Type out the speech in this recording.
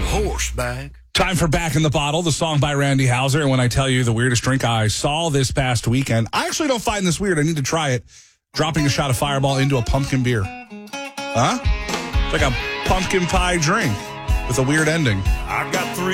horseback. Time for Back in the Bottle, the song by Randy Houser. And when I tell you the weirdest drink I saw this past weekend, I actually don't find this weird. I need to try it. Dropping a shot of Fireball into a pumpkin beer. Huh? It's like a pumpkin pie drink with a weird ending. I got 3